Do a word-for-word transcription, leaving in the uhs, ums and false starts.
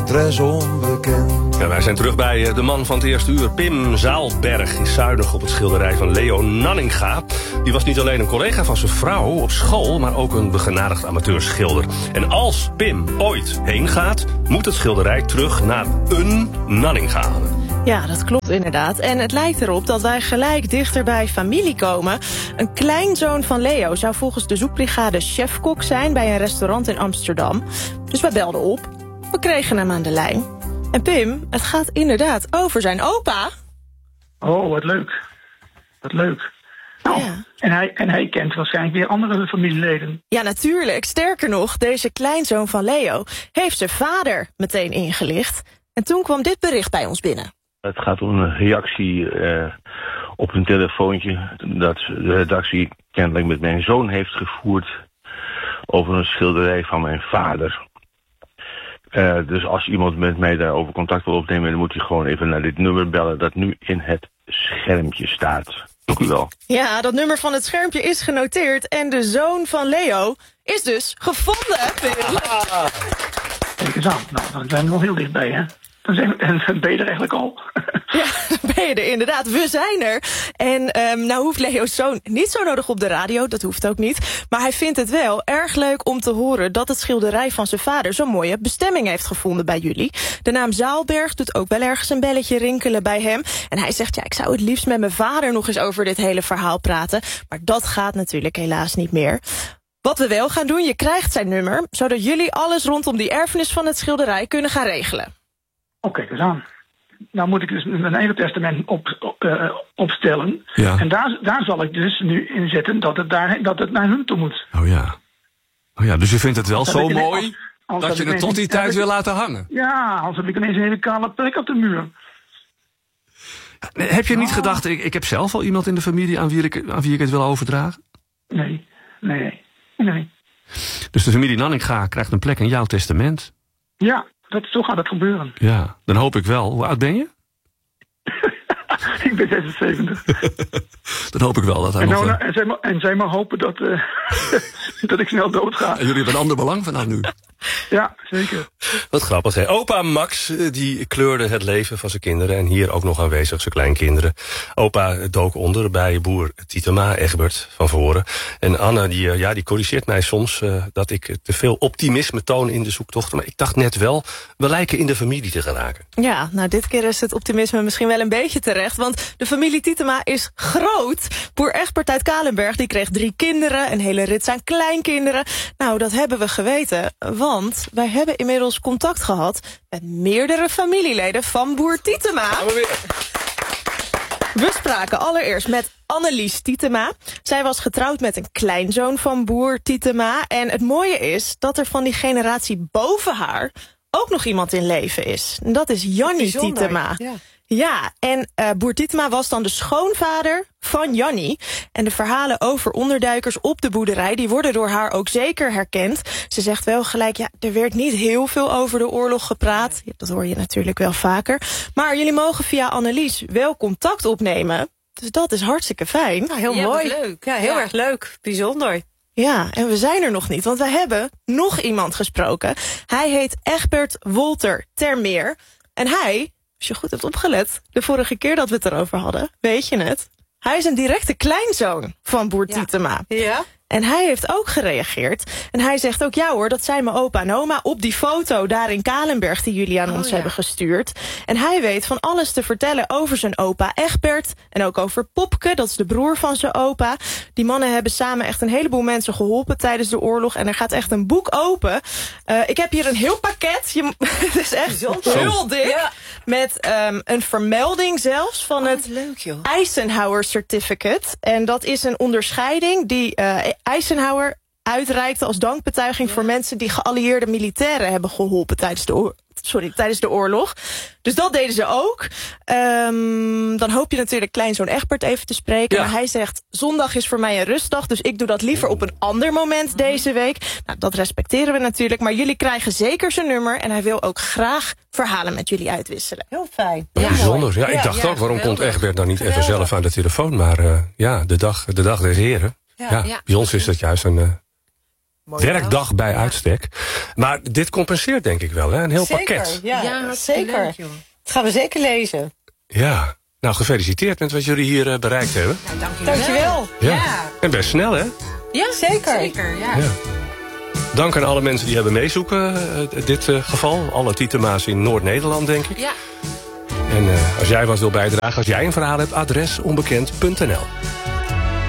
tres onbekend. Ja, wij zijn terug bij de man van het eerste uur, Pim Zaalberg, in Zuinig op het schilderij van Leo Nanninga. Die was niet alleen een collega van zijn vrouw op school, maar ook een begenadigd amateurschilder. En als Pim ooit heen gaat, moet het schilderij terug naar een Nanninga. Ja, dat klopt inderdaad. En het lijkt erop dat wij gelijk dichter bij familie komen. Een kleinzoon van Leo zou volgens de zoekbrigade chefkok zijn bij een restaurant in Amsterdam. Dus wij belden op. We kregen hem aan de lijn. En Pim, het gaat inderdaad over zijn opa. Oh, wat leuk. Wat leuk. Nou, Ja. en, hij, en hij kent waarschijnlijk weer andere familieleden. Ja, natuurlijk. Sterker nog, deze kleinzoon van Leo heeft zijn vader meteen ingelicht. En toen kwam dit bericht bij ons binnen. Het gaat om een reactie uh, op een telefoontje dat de redactie kennelijk met mijn zoon heeft gevoerd over een schilderij van mijn vader. Uh, dus als iemand met mij daarover contact wil opnemen, dan moet hij gewoon even naar dit nummer bellen dat nu in het schermpje staat. Dank u wel. Ja, dat nummer van het schermpje is genoteerd en de zoon van Leo is dus gevonden, Pim. Ah. Kijk eens aan. Nou, dan zijn we nog heel dichtbij, hè? Dan zijn we, en ben je er eigenlijk al. Ja, ben je er inderdaad. We zijn er. En um, nou hoeft Leo's zoon niet zo nodig op de radio, dat hoeft ook niet. Maar hij vindt het wel erg leuk om te horen dat het schilderij van zijn vader zo'n mooie bestemming heeft gevonden bij jullie. De naam Zaalberg doet ook wel ergens een belletje rinkelen bij hem. En hij zegt, ja, ik zou het liefst met mijn vader nog eens over dit hele verhaal praten. Maar dat gaat natuurlijk helaas niet meer. Wat we wel gaan doen, je krijgt zijn nummer, zodat jullie alles rondom die erfenis van het schilderij kunnen gaan regelen. Oh, kijk eens aan. Nou moet ik dus mijn eigen testament op, op, uh, opstellen. Ja. En daar, daar zal ik dus nu in zetten dat het, daar, dat het naar hun toe moet. Oh ja. Oh ja, dus je vindt het wel Dat zo ik- mooi als- als dat je ik het tot die ineens- tijd wil laten hangen. Ja, anders heb ik ineens een hele kale plek op de muur. Nee, heb je niet gedacht, ik, ik heb zelf al iemand in de familie aan wie, ik, aan wie ik het wil overdragen? Nee, nee, nee. Dus de familie Nanninga krijgt een plek in jouw testament. Ja, dat, zo gaat het gebeuren. Ja, dan hoop ik wel. Hoe oud ben je? Ik ben zesenzeventig. Dan hoop ik wel dat hij En, nog... nou, uh, en, zij maar, en zij maar hopen dat, uh, dat ik snel doodga. En jullie hebben een ander belang vanaf nu. Ja, zeker. Wat grappig, hè? Opa Max, eh, die kleurde het leven van zijn kinderen. En hier ook nog aanwezig zijn kleinkinderen. Opa dook onder bij boer Tietema, Egbert van Voren. En Anne, die, eh, ja, die corrigeert mij soms uh, dat ik te veel optimisme toon in de zoektochten. Maar ik dacht net wel, we lijken in de familie te geraken. Ja, nou dit keer is het optimisme misschien wel een beetje terecht. Want de familie Tietema is groot. Boer Egbert uit Kalenberg die kreeg drie kinderen. Een hele rits aan kleinkinderen. Nou, dat hebben we geweten. Want wij hebben inmiddels contact gehad met meerdere familieleden van boer Tietema. Gaan we weer. We spraken allereerst met Annelies Tietema. Zij was getrouwd met een kleinzoon van boer Tietema. En het mooie is dat er van die generatie boven haar ook nog iemand in leven is. En dat is Jannie Tietema. Ja. Ja, en uh, boer Tietema was dan de schoonvader van Jannie. En de verhalen over onderduikers op de boerderij, die worden door haar ook zeker herkend. Ze zegt wel gelijk, ja, er werd niet heel veel over de oorlog gepraat. Ja, dat hoor je natuurlijk wel vaker. Maar jullie mogen via Annelies wel contact opnemen. Dus dat is hartstikke fijn. Nou, heel Ja, mooi. wat Leuk. Ja, heel Ja. erg leuk. Bijzonder. Ja, en we zijn er nog niet, want we hebben nog iemand gesproken. Hij heet Egbert Wolter Termeer. En hij, als je goed hebt opgelet, de vorige keer dat we het erover hadden, weet je het? Hij is een directe kleinzoon van boer Ja. Tietema. Ja? En hij heeft ook gereageerd. En hij zegt ook, ja hoor, dat zijn mijn opa en oma op die foto daar in Kalenberg die jullie aan Oh, ons ja. hebben gestuurd. En hij weet van alles te vertellen over zijn opa Egbert. En ook over Popke, dat is de broer van zijn opa. Die mannen hebben samen echt een heleboel mensen geholpen tijdens de oorlog. En er gaat echt een boek open. Uh, ik heb hier een heel pakket. Je, het is echt Bijzonder. heel dik. Ja. Met um, een vermelding zelfs van Oh, het wat leuk, joh. Eisenhower Certificate. En dat is een onderscheiding die uh, Eisenhower uitreikte als dankbetuiging Ja. voor mensen die geallieerde militairen hebben geholpen tijdens de, oor sorry, tijdens de oorlog. Dus dat deden ze ook. Um, dan hoop je natuurlijk kleinzoon Egbert even te spreken. Ja. Maar hij zegt, zondag is voor mij een rustdag, dus ik doe dat liever op een ander moment deze week. Nou, dat respecteren we natuurlijk, maar jullie krijgen zeker zijn nummer. En hij wil ook graag verhalen met jullie uitwisselen. Heel fijn. Ja, bijzonder. Ja, mooi. ik dacht Ja, ook, waarom komt geweldig. Egbert nou niet even Geweldig. zelf aan de telefoon? Maar uh, ja, de dag, de dag des heren. Ja, Ja. bij ons is dat juist een uh, werkdag bij uitstek. Maar dit compenseert denk ik wel, hè? Een heel zeker, pakket. Ja, Ja, zeker. leuk, joh. Dat gaan we zeker lezen. Ja. Nou, gefeliciteerd met wat jullie hier uh, bereikt hebben. Nou, dankjewel. Dankjewel. Ja. Ja. En best snel, hè? Ja, Zeker. Zeker, ja. Ja. Dank aan alle mensen die hebben meezoeken, uh, dit uh, geval. Alle Tietema's in Noord-Nederland, denk ik. Ja. En uh, als jij wat wil bijdragen, als jij een verhaal hebt, adres onbekend punt n l.